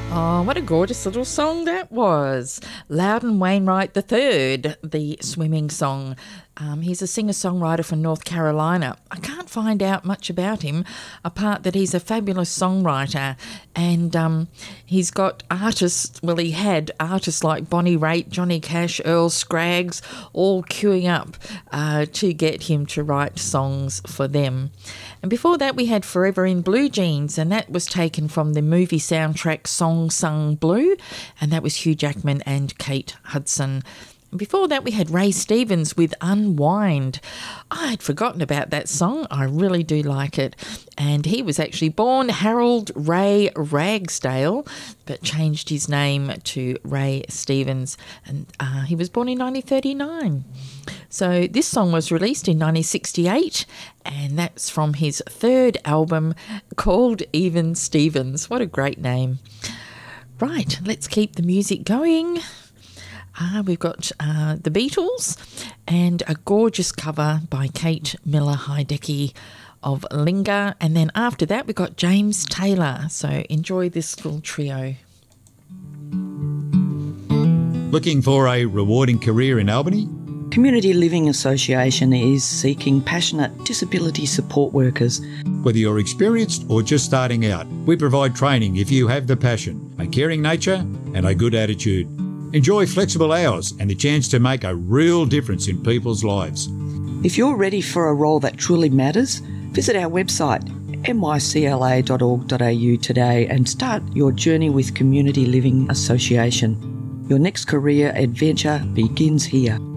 Oh, what a gorgeous little song that was. Loudon Wainwright III, the swimming song. He's a singer-songwriter from North Carolina. I can't find out much about him, apart that he's a fabulous songwriter. And he's got artists, well, he had artists like Bonnie Raitt, Johnny Cash, Earl Scraggs, all queuing up to get him to write songs for them. And before that, we had Forever in Blue Jeans, and that was taken from the movie soundtrack Song Sung Blue, and that was Hugh Jackman and Kate Hudson. Before that, we had Ray Stevens with Unwind. I had forgotten about that song. I really do like it. And he was actually born Harold Ray Ragsdale, but changed his name to Ray Stevens. And he was born in 1939. So this song was released in 1968, and that's from his third album called Even Stevens. What a great name. Right, let's keep the music going. We've got the Beatles and a gorgeous cover by Kate Miller-Heidecke of Linger. And then after that, we've got James Taylor. So enjoy this little trio. Looking for a rewarding career in Albany? Community Living Association is seeking passionate disability support workers. Whether you're experienced or just starting out, we provide training if you have the passion, a caring nature and a good attitude. Enjoy flexible hours and the chance to make a real difference in people's lives. If you're ready for a role that truly matters, visit our website mycla.org.au today and start your journey with Community Living Association. Your next career adventure begins here.